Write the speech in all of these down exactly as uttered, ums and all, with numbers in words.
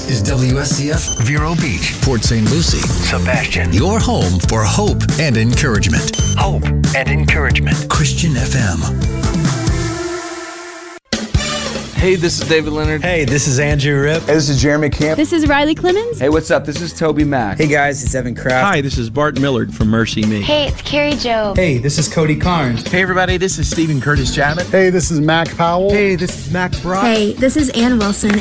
is W S C F Vero Beach, Port Saint Lucie, Sebastian. Your home for hope and encouragement. Hope and encouragement. Christian F M. Hey, this is David Leonard. Hey, this is Andrew Ripp. Hey, this is Jeremy Camp. This is Riley Clemens. Hey, what's up? This is Toby Mack. Hey guys, it's Evan Kraft. Hi, this is Bart Millard from Mercy Me. Hey, it's Carrie Joe. Hey, this is Cody Carnes. Hey everybody, this is Stephen Curtis Chabot. Hey, this is Mac Powell. Hey, this is Mac Brock. Hey, this is Ann Wilson.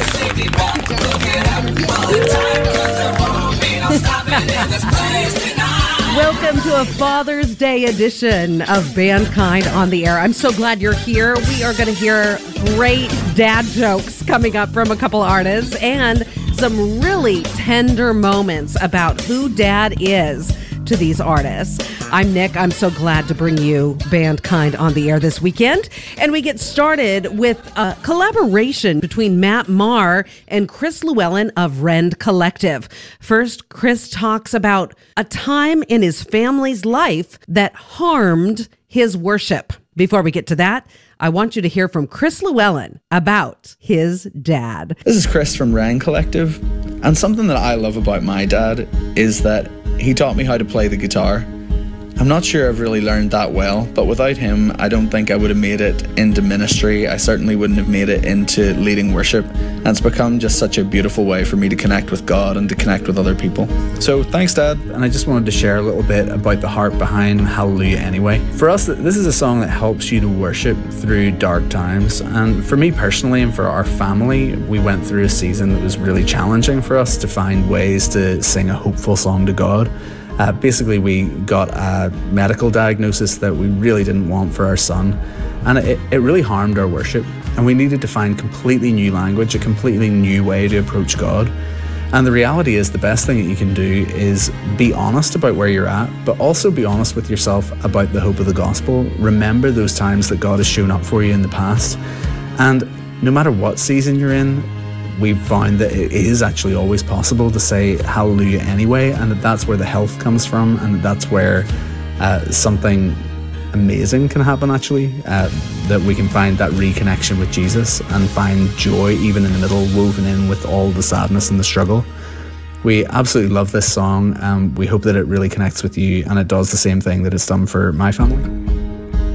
Welcome to a Father's Day edition of Bandkind on the Air. I'm so glad you're here. We are going to hear great dad jokes coming up from a couple artists and some really tender moments about who dad is to these artists. I'm Nick. I'm so glad to bring you Bandkind on the Air this weekend. And we get started with a collaboration between Matt Maher and Chris Llewellyn of Rend Collective. First, Chris talks about a time in his family's life that harmed his worship. Before we get to that, I want you to hear from Chris Llewellyn about his dad. This is Chris from Rend Collective. And something that I love about my dad is that he taught me how to play the guitar. I'm not sure I've really learned that well, but without him, I don't think I would have made it into ministry. I certainly wouldn't have made it into leading worship. And it's become just such a beautiful way for me to connect with God and to connect with other people. So thanks, Dad. And I just wanted to share a little bit about the heart behind Hallelujah Anyway. For us, this is a song that helps you to worship through dark times. And for me personally and for our family, we went through a season that was really challenging for us to find ways to sing a hopeful song to God. Uh, basically, we got a medical diagnosis that we really didn't want for our son, and it, it really harmed our worship, and we needed to find completely new language, a completely new way to approach God. And the reality is the best thing that you can do is be honest about where you're at, but also be honest with yourself about the hope of the gospel. Remember those times that God has shown up for you in the past, and no matter what season you're in, we've found that it is actually always possible to say hallelujah anyway, and that that's where the health comes from, and that that's where uh, something amazing can happen actually, uh, that we can find that reconnection with Jesus and find joy even in the middle, woven in with all the sadness and the struggle. We absolutely love this song. Um, we hope that it really connects with you, and it does the same thing that it's done for my family.